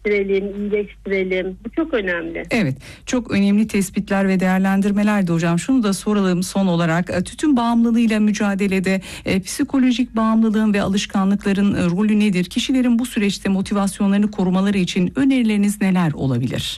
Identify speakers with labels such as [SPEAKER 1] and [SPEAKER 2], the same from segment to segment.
[SPEAKER 1] geliştirelim, iyileştirelim. Bu çok önemli.
[SPEAKER 2] Evet, çok önemli tespitler ve değerlendirmelerdi hocam. Şunu da soralım son olarak. Tütün bağımlılığıyla mücadelede psikolojik bağımlılığın ve alışkanlıkların rolü nedir? Kişilerin bu süreçte motivasyonlarını korumaları için önerileriniz neler olabilir?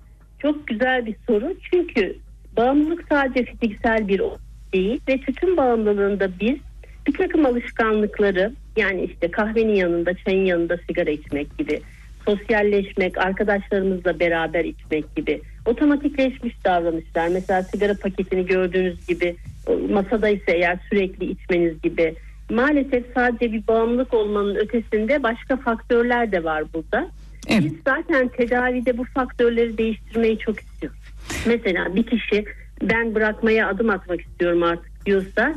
[SPEAKER 1] Çok güzel bir soru. Çünkü bağımlılık sadece fiziksel bir olay değil ve tütün bağımlılığında biz bir takım alışkanlıkları, yani işte kahvenin yanında, çayın yanında sigara içmek gibi, sosyalleşmek, arkadaşlarımızla beraber içmek gibi otomatikleşmiş davranışlar. Mesela sigara paketini gördüğünüz gibi masadaysa eğer sürekli içmeniz gibi. Maalesef sadece bir bağımlılık olmanın ötesinde başka faktörler de var burada.
[SPEAKER 2] Evet.
[SPEAKER 1] Biz zaten tedavide bu faktörleri değiştirmeyi çok istiyoruz. Mesela bir kişi ben bırakmaya adım atmak istiyorum artık diyorsa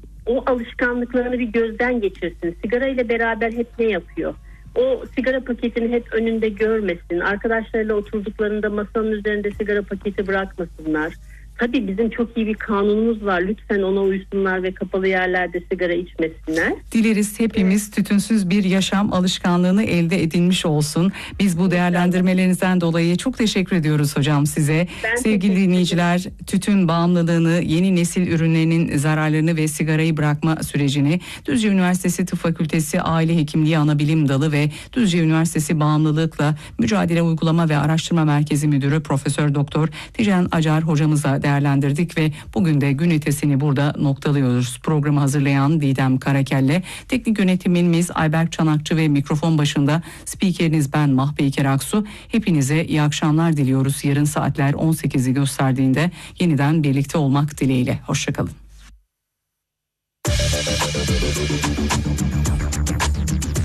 [SPEAKER 1] o alışkanlıklarını bir gözden geçirsin. Sigara ile beraber hep ne yapıyor? O sigara paketini hep önünde görmesin. Arkadaşlarıyla oturduklarında masanın üzerinde sigara paketi bırakmasınlar. Tabii bizim çok iyi bir kanunumuz var. Lütfen ona uysunlar ve kapalı yerlerde sigara içmesinler.
[SPEAKER 2] Dileriz hepimiz tütünsüz bir yaşam alışkanlığını elde edilmiş olsun. Biz bu değerlendirmelerinizden dolayı çok teşekkür ediyoruz hocam size. Sevgili dinleyiciler, tütün bağımlılığını, yeni nesil ürünlerinin zararlarını ve sigarayı bırakma sürecini Düzce Üniversitesi Tıp Fakültesi Aile Hekimliği Anabilim Dalı ve Düzce Üniversitesi Bağımlılıkla Mücadele Uygulama ve Araştırma Merkezi Müdürü Profesör Doktor Tijen Acar hocamızla değerlendirdik ve bugün de gün ötesini burada noktalıyoruz. Programı hazırlayan Didem Karakelle, teknik yönetimimiz Ayberk Çanakçı ve mikrofon başında spikeriniz ben Mahpeyker Aksu. Hepinize iyi akşamlar diliyoruz. Yarın saatler 18'i gösterdiğinde yeniden birlikte olmak dileğiyle. Hoşçakalın.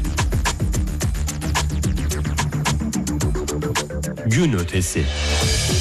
[SPEAKER 3] Gün ötesi.